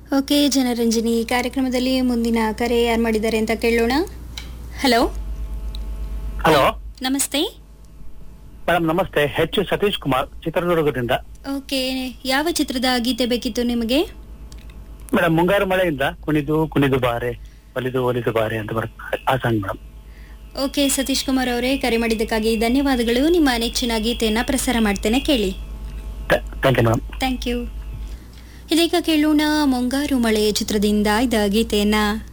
Okay, Janaranjani ಕಾರ್ಯಕ್ರಮದಲ್ಲಿ ಮುಂದಿನ ಕರೆ ಯಾರು ಮಾಡಿದ್ದಾರೆ ಅಂತ ಕೇಳೋಣ. ಹಲೋ ಹಲೋ ನಮಸ್ತೆ. ಮೇಡಮ್ ನಮಸ್ತೆ. ಸತೀಶ್ ಕುಮಾರ್, ಚಿತ್ರದುರ್ಗದಿಂದ. ಓಕೆ, ಯಾವ ಚಿತ್ರದ ಗೀತೆ ಬೇಕಿತ್ತು ನಿಮಗೆ? ಮೇಡಮ್ ಮುಂಗಾರು ಮಳೆಯಿಂದ ಕುಣಿದು ಕುಣಿದು ಬಾರೆ ಒಲಿದು ಒಲಿದು ಬಾರೆ ಅಂತ ಬರುತ್ತೆ ಆ song madam. Okay Satish Kumar ಅವರೇ, ಕರೆ ಮಾಡಿದ್ದಕ್ಕಾಗಿ ಧನ್ಯವಾದಗಳು. ನಿಮ್ಮ ನೆಚ್ಚಿನ ಗೀತೆಯನ್ನ ಪ್ರಸಾರ ಮಾಡ್ತೇನೆ, ಕೇಳಿ. Thank you madam. Thank you. ಇದೀಗ ಕೇಳೋಣ ಮುಂಗಾರು ಮಳೆ ಚಿತ್ರದಿಂದ ಇದ್ದ ಗೀತೆಯನ್ನ.